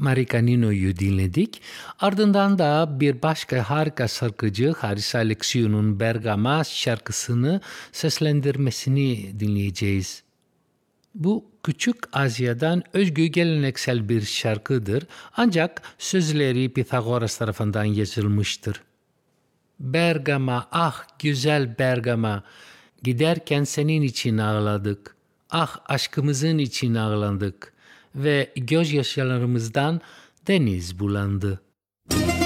Marika Nino'yu dinledik. Ardından da bir başka harika şarkıcı Haris Alexiou'nun Bergama şarkısını seslendirmesini dinleyeceğiz. Bu Küçük Asya'dan özgü geleneksel bir şarkıdır ancak sözleri Pitagoras tarafından yazılmıştır. Bergama, ah güzel Bergama, giderken senin için ağladık. Ah aşkımızın için ağladık ve gözyaşlarımızdan deniz bulandı.